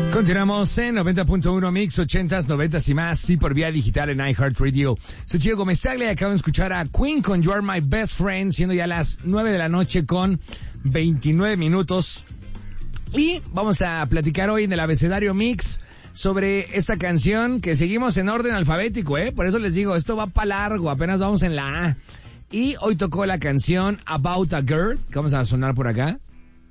Continuamos en 90.1 Mix, 80s, 90s y más, y por vía digital en iHeartRadio. Soy Gio Gómez Tagle y acabo de escuchar a Queen con You Are My Best Friend, siendo ya las 9 de la noche con 29 minutos. Y vamos a platicar hoy en el abecedario Mix sobre esta canción que seguimos en orden alfabético, por eso les digo, esto va para largo, apenas vamos en la A. Y hoy tocó la canción About a Girl, que vamos a sonar por acá.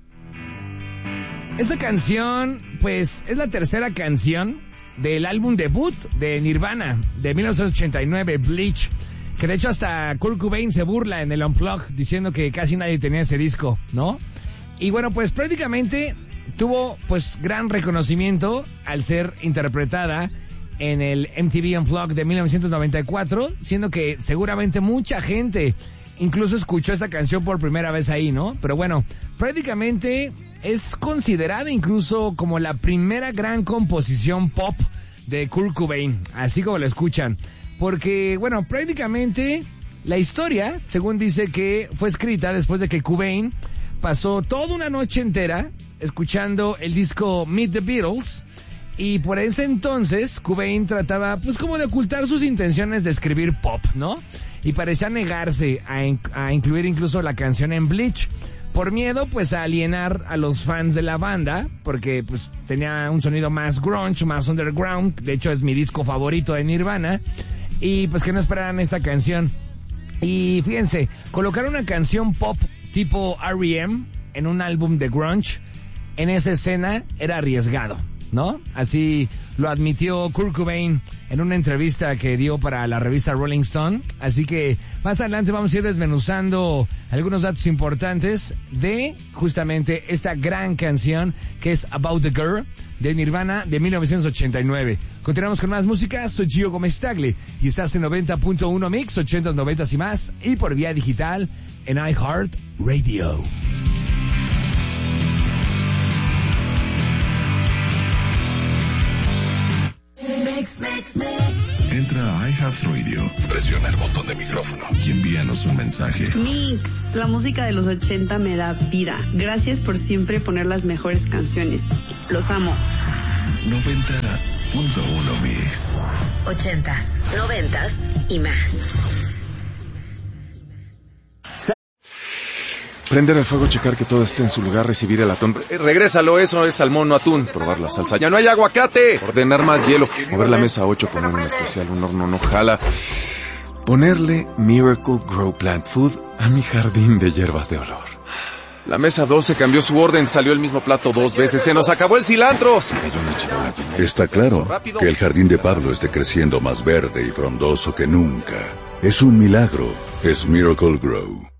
Esta canción, pues, es la tercera canción del álbum debut de Nirvana, de 1989, Bleach, que de hecho hasta Kurt Cobain se burla en el Unplugged, diciendo que casi nadie tenía ese disco, ¿no? Y bueno, pues prácticamente tuvo, pues, gran reconocimiento al ser interpretada en el MTV Unplugged de 1994, siendo que seguramente mucha gente incluso escuchó esta canción por primera vez ahí, ¿no? Pero bueno, prácticamente es considerada incluso como la primera gran composición pop de Kurt Cobain, así como lo escuchan. Porque, bueno, prácticamente la historia, según dice, que fue escrita después de que Cobain pasó toda una noche entera escuchando el disco Meet the Beatles, y por ese entonces Cobain trataba pues como de ocultar sus intenciones de escribir pop, ¿no? Y parecía negarse a incluir incluso la canción en Bleach, por miedo pues a alienar a los fans de la banda, porque pues tenía un sonido más grunge, más underground, de hecho es mi disco favorito de Nirvana, y pues que no esperaran esta canción. Y fíjense, colocar una canción pop tipo R.E.M. en un álbum de grunge, en esa escena era arriesgado, ¿no? Así lo admitió Kurt Cobain en una entrevista que dio para la revista Rolling Stone. Así que más adelante vamos a ir desmenuzando algunos datos importantes de justamente esta gran canción que es About the Girl de Nirvana de 1989. Continuamos con más música. Soy Gio Gómez Tagle y estás en 90.1 Mix, 80s, 90s y más, y por vía digital en iHeartRadio. Entra a iHeartRadio, presiona el botón de micrófono y envíanos un mensaje. Mix, la música de los 80 me da vida. Gracias por siempre poner las mejores canciones. Los amo. 90.1 Mix. 80s, 90s y más. Prender el fuego, checar que todo esté en su lugar, recibir el atún. Regrésalo, eso es salmón, no atún. Probar la salsa. ¡Ya no hay aguacate! Ordenar más hielo. Mover la mesa 8, poner un especial, un horno no jala. Ponerle Miracle Grow Plant Food a mi jardín de hierbas de olor. La mesa 12 cambió su orden, salió el mismo plato 2 veces. ¡Se nos acabó el cilantro! Se cayó una chihuahua. Está claro que el jardín de Pablo esté creciendo más verde y frondoso que nunca. Es un milagro. Es Miracle Grow.